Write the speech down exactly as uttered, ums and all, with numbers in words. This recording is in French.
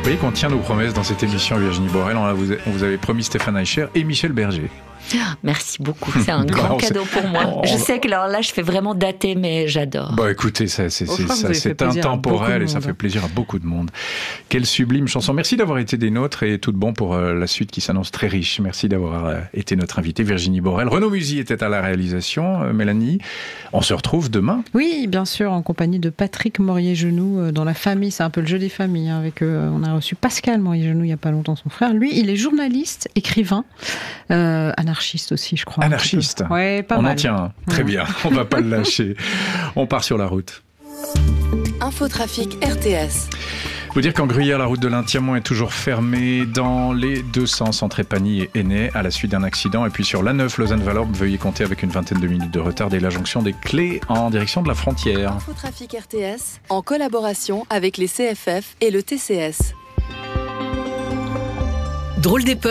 Vous voyez qu'on tient nos promesses dans cette émission, Virginie Borel. On, a, vous, on vous avait promis Stéphane Eicher et Michel Berger. Merci beaucoup, c'est un grand cadeau pour moi. On... Je sais que alors là, je fais vraiment dater, mais j'adore. Bah écoutez, ça, c'est, c'est, ça, c'est intemporel et ça fait plaisir à beaucoup de monde. Quelle sublime chanson. Merci d'avoir été des nôtres et tout de bon pour euh, la suite qui s'annonce très riche. Merci d'avoir euh, été notre invitée, Virginie Borel. Renaud Musy était à la réalisation. Euh, Mélanie, on se retrouve demain. Oui, bien sûr, en compagnie de Patrick Morier-Genoux euh, dans La Famille. C'est un peu le jeu des familles. Hein, avec, euh, on a reçu Pascal Morier-Genoux il n'y a pas longtemps, son frère. Lui, il est journaliste, écrivain, euh, anarchiste aussi, je crois. Anarchiste. Ouais, pas on mal. en tient un. Très ouais. bien. On va pas le lâcher. On part sur la route. Infotrafic R T S. Vous dire qu'en Gruyère, la route de l'Ain-Thiamont est toujours fermée dans les deux sens entre Épagny et Ainet à la suite d'un accident. Et puis sur l'A neuf Lausanne-Valorbe, veuillez compter avec une vingtaine de minutes de retard dès la jonction des Clés en direction de la frontière. Infotrafic R T S en collaboration avec les C F F et le T C S. Drôle d'époque.